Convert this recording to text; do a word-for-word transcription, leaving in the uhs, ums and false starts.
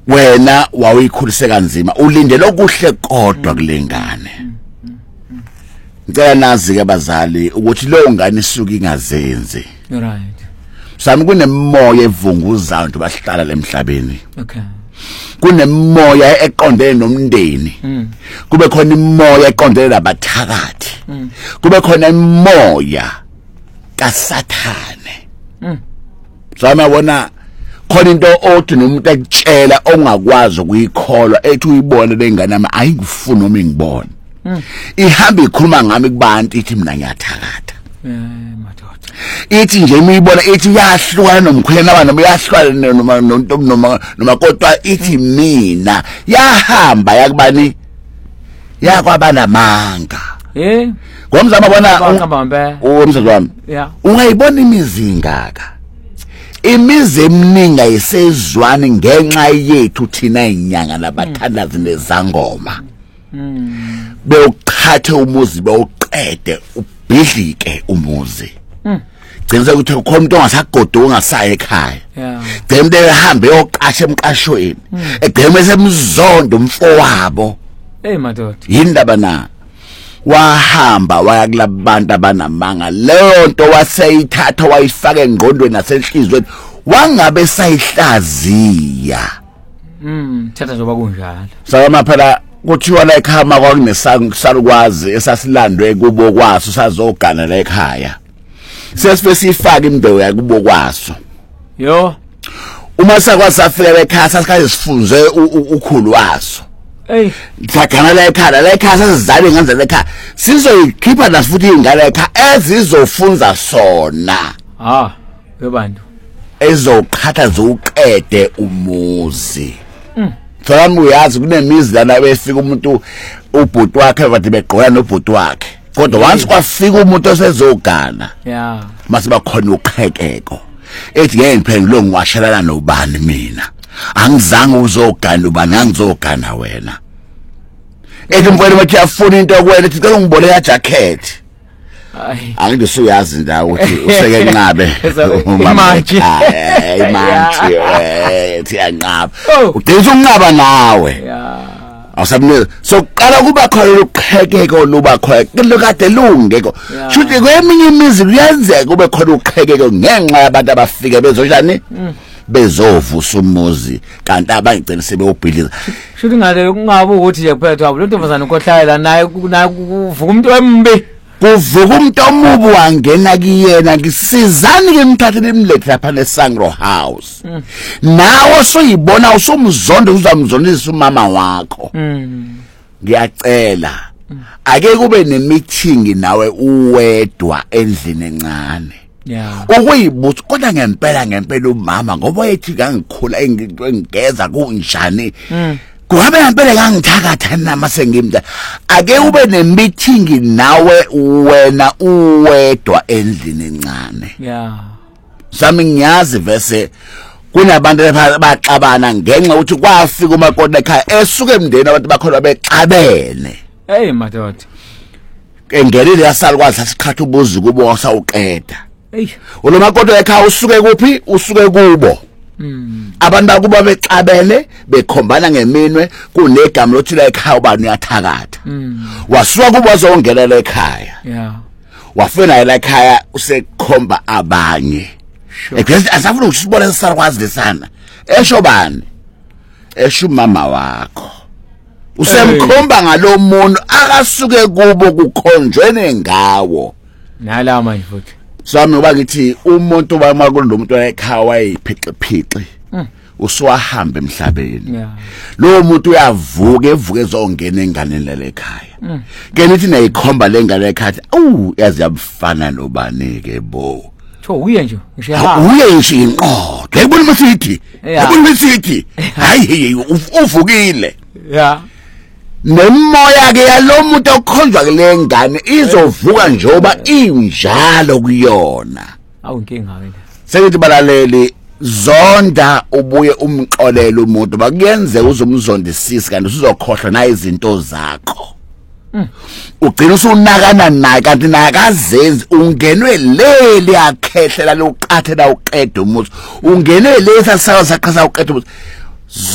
wena wawuyikhulise kanzima ulindele okuhle kodwa kulengane ngicela nazi ke bazali ukuthi lo ngane isuka ingazenzi right sami kunemoya evunguzayo nje bahlala lemhlabeni okay kunemoya eqondene nomndeni kube khona imoya eqondene nabathakathi kube khona imoya kaSathane sami yabona khona into othi nomuntu ekutshela ongakwazi ukuyikholwa ethi uyibone lengane nami ayikufuni noma ngibone ihamba ikhuluma ngami kubantu ithi mina ngiyathakatha madoda ithi nje imibona ithi uyahlukana nomkhwelana abantu uyahlukana noma nonto noma noma kodwa ithi mina yahamba yakubani yakwabana manga eh ngomzama bona umzalo wami yeah ungayibona imizingaka imizi eminingi ayisezwani ngenxa yethu thina inyanga labathandazi nezangoma bewuqhathe umuzi bewuqede ubhidlike umuzi gcina ukuthi khona umuntu ongasagoduka ongasaya ekhaya yeah dembe ehambe yoqasha emqashweni egceme semzondo umfowabo hey madoda yindaba na wahamba waya kulabantu abanamanga leyo nto waseyithatha wayifaka engqondweni nasenhlizweni wangabe sayihlaziya mm thatha njoba kunjalo sakama phela kuthiwa la ekhaya kwakunesalukwazi esasilandwe kubo kwaso sazogana la ekhaya sesibe sifaka imbewu yakubo kwaso yo uma sakwasafika ekhaya sasikhathi sifunze ukhulu waso hey sagana la ekhaya la ekhaya sasizale ngenze la ekhaya sizoyikhipha nasifuthi ingane ekhaya ezizofunza sona ah bebantu ezoqhatha zoqede umuzi mm. Sami uyazi kunemizi lana befika umuntu ubhuti wakhe bathi begqoka nobhuti wakhe kodwa once kwafika umuntu osezogana yeah mase bakhona uqhekeko ethi ngeke ngiphenge lo ngiwashelana nobani mina angizange uzogana ubani angizogana wena ethi mfowethu bathi afuna into yokwena ethi cela ngibole ya jacket ay angike uyazi ndawo ukuthi useke nqabe imantshi imantshi ethi yanqaba udinga unqaba nawe yeah awusabune soqala kuba khona uqhekeko luba khona lokade lungeko shuthi kweminye imizi kuyenzeka kube khona uqhekeko ngenxa yabantu abafike bezojani bezovusa umuzi kanti abangicela sebeyobhiliza shuthi ngale kungabe ukuthi nje kuphela lo ntombazana ukhohlala naye kuvuka umuntu wembi kuvuka umuntu omubi wangena kiyena ngisizani ke mthathele imlethe lapha leSangro House nawo soyibona usomzondo uzamzondisa umama wakho ngiyacela ake kube nemeeting nawe uwedwa endlini encane yeah ukuyibuthi kodwa ngempela ngempela umama ngoba ethi kangikhula engigeza kunjani kuhambe ngempela ngangithakatha nama sengimda ake ube nemeeting nawe wena uwedwa endlini encane yeah sami ngiyazi vese kunabantu baxabana ngenxa ukuthi kwafika umakoti ekhaya esuke emndeni abantu bakholwa bexabene hey madoda engelile yasalukwazi sasikhatha ubuzi kubo wasawuqeda hey ulomakoti ekhaya usuke kuphi usuke kubo mm abantu bakuba bexabene bekhombana ngeminwe kunegama lothi la ekhaya ubani uyathakatha mm wasuka kubo wazongena ekhaya yeah wafuna la ekhaya usekhomba abanye sure ekwenza asafuna ukusibona sisarukwazi lesana esho bani esho mama wakho usemkhomba ngalomuntu akasuke kubo kukhonjwene ngawo nala manje futhi sami ngoba ngithi umuntu bamakulu lo muntu ekhaya wayiphiqiphiqi uswahamba emhlabeni yeah lo muntu uyavuka evuke ezongena enganeni lele ekhaya ke nithi nayikhomba lengane ekhaya awu yazi yabufana nobani ke bo tho uye nje ngishaha uye nje inqodo yayibona masithi yayibona masithi hayi uvukile yeah nemoya ke yalomuntu okhonjwa kule ngane izovuka njoba injalo kuyona awu inkinga wena sekuthi balaleli zonda ubuye umxolele umuntu bakuyenze uzomzondisisa kanti usuzokhohlwa na izinto zakho ugcina usunakana naye kanti nakazenzi ungenwe leli yakhehlela loqathela uqeda umuthi ungenwe lesa sayo saqhasa uqeda umuthi